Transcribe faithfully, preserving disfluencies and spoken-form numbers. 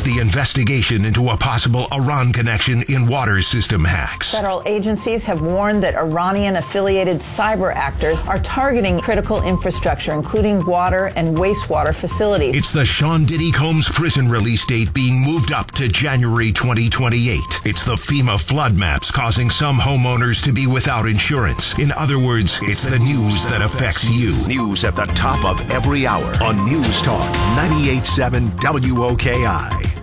the investigation into a possible Iran connection in water system hacks. Federal agencies have warned that Iranian-affiliated cyber actors are targeting critical infrastructure, including water and wastewater facilities. It's the Sean Diddy Combs prison release date being moved up to January twenty twenty-eight. It's the FEMA flood maps causing some homeowners to be without insurance. In other words, it's the news that affects you. News at the top of every hour on News Talk ninety-eight point seven W O K I.